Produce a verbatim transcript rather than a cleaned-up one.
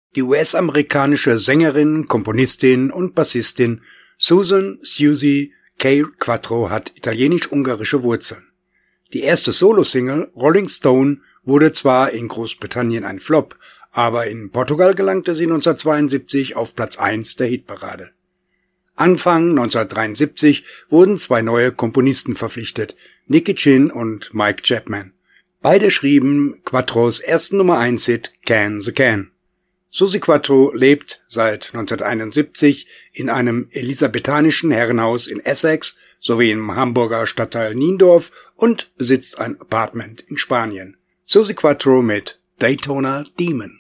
Die U S-amerikanische Sängerin, Komponistin und Bassistin Susan Susie K. Quatro hat italienisch-ungarische Wurzeln. Die erste Solo-Single Rolling Stone wurde zwar in Großbritannien ein Flop, aber in Portugal gelangte sie neunzehnhundertzweiundsiebzig auf Platz eins der Hitparade. Anfang neunzehnhundertdreiundsiebzig wurden zwei neue Komponisten verpflichtet, Nicky Chinn und Mike Chapman. Beide schrieben Quatros ersten Nummer eins Hit Can the Can. Susie Quatro lebt seit neunzehnhunderteinundsiebzig in einem elisabethanischen Herrenhaus in Essex sowie im Hamburger Stadtteil Niendorf und besitzt ein Apartment in Spanien. Susie Quatro mit Daytona Demon.